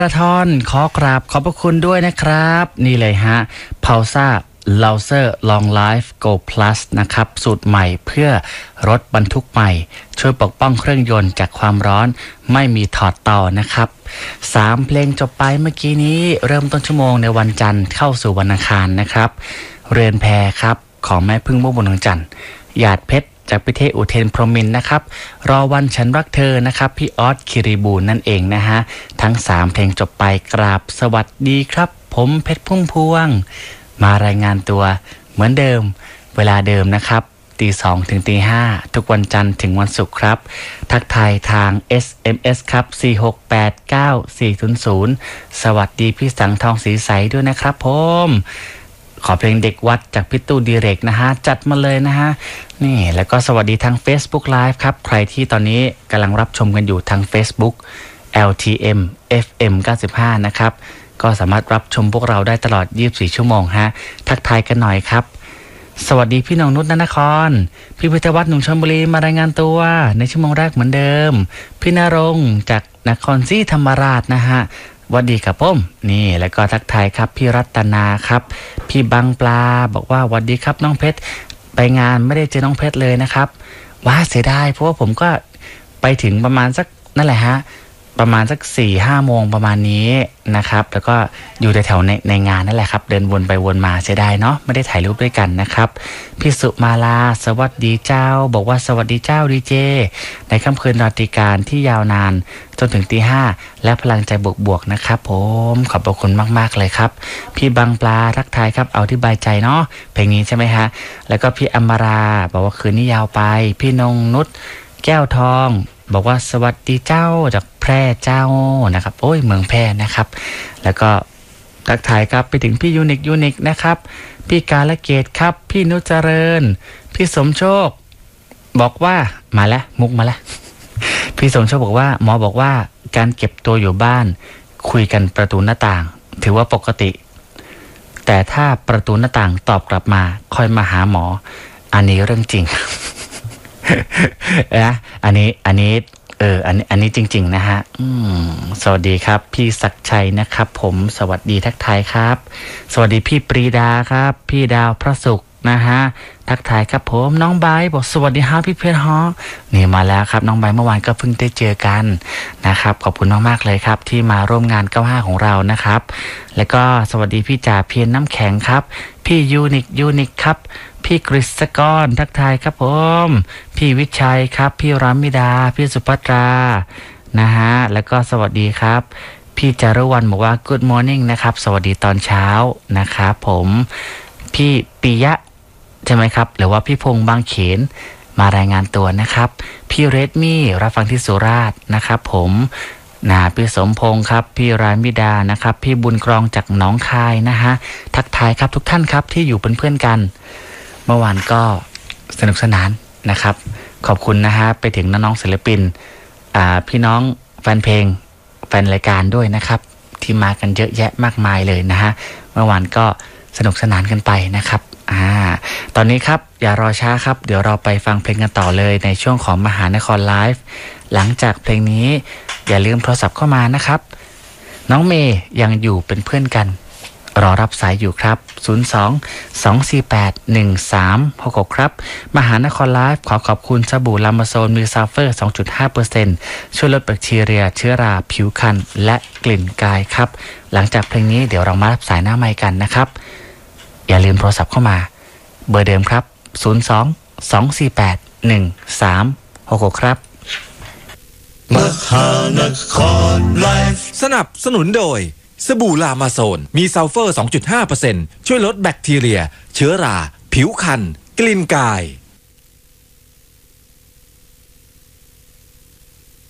กระท่อนขอกราบขอบพระคุณด้วยนะครับนี่เลยฮะ Pulsa Louser Long Life Go Plus นะครับสูตรใหม่เพื่อรถบรรทุกใหม่ช่วยปกป้องเครื่องยนต์จากความร้อนไม่มีถอดต่อนะครับ3เพลงจบไปเมื่อกี้นี้เริ่มต้นชั่วโมงในวันจันทร์เข้าสู่วันอังคารนะครับเรือนแพครับของแม่พึ่งมุ่งบนดวงจันทร์หยาดเพชรจากพิเทศอุเทนพรหมินทร์นะครับรอวันฉันรักเธอนะครับพี่ออสคิริบูลนั่นเองนะฮะทั้ง3เพลงจบไปกราบสวัสดีครับผมเพชรพุ่มพวงมารายงานตัวเหมือนเดิมเวลาเดิมนะครับตี 2 ถึงตี 5ทุกวันจันทร์ถึงวันศุกร์ครับทักทายทาง SMS ครับ4689400สวัสดีพี่สังทองสีใสด้วยนะครับผมขอเพลงเด็กวัดจากพี่ตู้ดีเรกนะฮะจัดมาเลยนะฮะนี่แล้วก็สวัสดีทาง Facebook Live ครับใครที่ตอนนี้กำลังรับชมกันอยู่ทาง Facebook LTM FM 95นะครับก็สามารถรับชมพวกเราได้ตลอด24ชั่วโมงฮะทักทายกันหน่อยครับสวัสดีพี่น้องนุชนครพี่พิทวัฒน์หนุ่มชลบุรีมารายงานตัวในชั่วโมงแรกเหมือนเดิมพี่นรงค์จากนครศรีธรรมราชนะฮะวัสดีครับผมนี่แล้วก็ทักทายครับพี่รัตนาครับพี่บังปลาบอกว่าวัสดีครับน้องเพชรไปงานไม่ได้เจอน้องเพชรเลยนะครับว้าเสียดายเพราะว่าผมก็ไปถึงประมาณสักนั่นแหละฮะประมาณสัก 4-5 โมงประมาณนี้นะครับแล้วก็อยู่แถวในงานนั่นแหละครับเดินวนไปวนมาเสียดายเนาะไม่ได้ถ่ายรูปด้วยกันนะครับพี่สุมาลาสวัสดีเจ้าบอกว่าสวัสดีเจ้าดีเจในค่ำคืนราตรีการที่ยาวนานจนถึงตี 5และพลังใจบวกๆนะครับผมขอบพระคุณมากๆเลยครับพี่บังปลาทักทายครับเอาที่ใบใจเนาะเพลงนี้ใช่ไหมฮะแล้วก็พี่อมราบอกว่าคืนนี้ยาวไปพี่นงนุชแก้วทองบอกว่าสวัสดีเจ้าจากแพร่เจ้านะครับโอ้ยเมืองแพร่นะครับแล้วก็ทักทายครับไปถึงพี่ยูนิคนะครับพี่กาลเกตครับพี่นุชเจริญพี่สมโชคบอกว่ามาแล้วมุกมาแล้ว พี่สมโชคบอกว่าหมอบอกว่าการเก็บตัวอยู่บ้านคุยกันประตูหน้าต่างถือว่าปกติแต่ถ้าประตูหน้าต่างตอบกลับมาค่อยมาหาหมออันนี้เรื่องจริง นะอันนี้จริงๆนะฮะสวัสดีครับพี่ศักดิ์ชัยนะครับผมสวัสดีทักทายครับสวัสดีพี่ปรีดาครับพี่ดาวพระศุกร์นะฮะทักทายครับผมน้องไบร์ทบอกสวัสดีฮะพี่เพชรฮะนี่มาแล้วครับน้องไบร์ทเมื่อวานก็เพิ่งได้เจอกันนะครับขอบคุณมากๆเลยครับที่มาร่วมงาน95ของเรานะครับแล้วก็สวัสดีพี่จ่าเพียรน้ำแข็งครับพี่ยูนิคครับพี่กฤษกรทักทายครับผมพี่วิชัยครับพี่รามิดาพี่สุภัตรานะฮะแล้วก็สวัสดีครับพี่จารุวรรณบอกว่า Good morning นะครับสวัสดีตอนเช้านะครับผมพี่ปิยะใช่ไหมครับหรือว่าพี่พงษ์บางเขนมารายงานตัวนะครับพี่เรดมี่รับฟังที่สุราษฎร์นะครับผมพี่สมพงษ์ครับพี่รามิดานะครับพี่บุญกรองจากหนองคายนะฮะทักทายครับทุกท่านครับที่อยู่เป็นเพื่อนกันเมื่อวานก็สนุกสนานนะครับขอบคุณนะฮะไปถึงน้องๆศิลปินพี่น้องแฟนเพลงแฟนรายการด้วยนะครับที่มากันเยอะแยะมากมายเลยนะฮะเมื่อวานก็สนุกสนานกันไปนะครับตอนนี้ครับอย่ารอช้าครับเดี๋ยวเราไปฟังเพลงกันต่อเลยในช่วงของมหานครไลฟ์หลังจากเพลงนี้อย่าลืมโทรศัพท์เข้ามานะครับน้องเมย์ยังอยู่เป็นเพื่อนกันรอรับสายอยู่ครับ02-248-1366ครับมหานครไลฟ์ขอขอบคุณสบู่ลามาโซนมีซัลเฟอร์ 2.5% ช่วยลดแบคทีเรียเชื้อราผิวคันและกลิ่นกายครับหลังจากเพลงนี้เดี๋ยวเรามารับสายหน้าไมค์กันนะครับอย่าลืมโทรศัพท์เข้ามาเบอร์เดิมครับ02-248-1366ครับมหานครไลฟ์สนับสนุนโดยสบู่ลามาโซนมีซัลเฟอร์ 2.5% ช่วยลดแบคทีเรียเชื้อราผิวคันกลิ่นกาย